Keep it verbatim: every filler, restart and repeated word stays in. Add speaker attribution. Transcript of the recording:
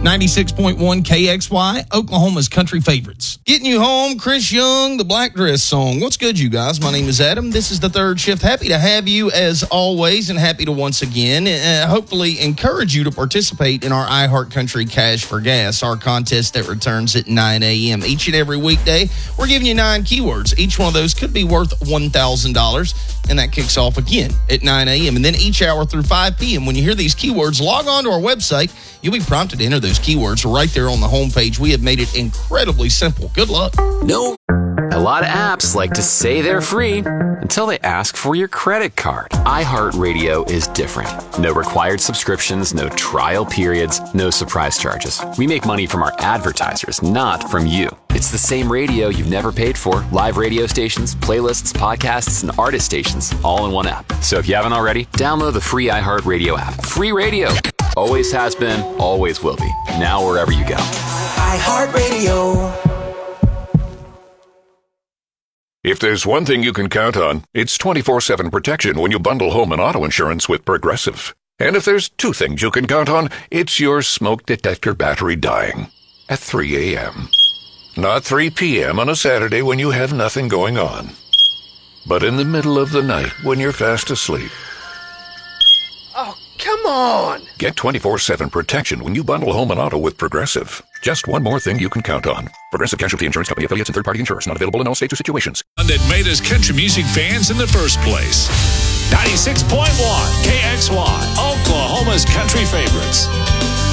Speaker 1: ninety-six point one K X Y, Oklahoma's country favorites. Getting you home, Chris Young, the Black Dress Song. What's good, you guys? My name is Adam. This is the third shift. Happy to have you as always, and happy to once again uh, hopefully encourage you to participate in our iHeartCountry Cash for Gas, our contest that returns at nine a.m. each and every weekday. We're giving you nine keywords. Each one of those could be worth one thousand dollars, and that kicks off again at nine a.m. And then each hour through five p.m. when you hear these keywords, log on to our website. You'll be prompted to enter those keywords right there on the homepage. We have made it incredibly simple. Good luck.
Speaker 2: No. A lot of apps like to say they're free until they ask for your credit card. iHeartRadio is different. No required subscriptions, no trial periods, no surprise charges. We make money from our advertisers, not from you. It's the same radio you've never paid for. Live radio stations, playlists, podcasts, and artist stations, all in one app. So if you haven't already, download the free iHeartRadio app. Free radio. Always has been, always will be. Now wherever you go.
Speaker 3: iHeartRadio.
Speaker 4: If there's one thing you can count on, it's twenty-four seven protection when you bundle home and auto insurance with Progressive. And if there's two things you can count on, it's your smoke detector battery dying at three a.m. Not three p.m. on a Saturday when you have nothing going on, but in the middle of the night when you're fast asleep.
Speaker 3: Oh, come on!
Speaker 4: Get twenty-four seven protection when you bundle home and auto with Progressive. Just one more thing you can count on. Progressive Casualty Insurance Company, affiliates, and third-party insurers. Not available in all states or situations.
Speaker 5: That made us country music fans in the first place. ninety-six point one K X Y, Oklahoma's country favorites.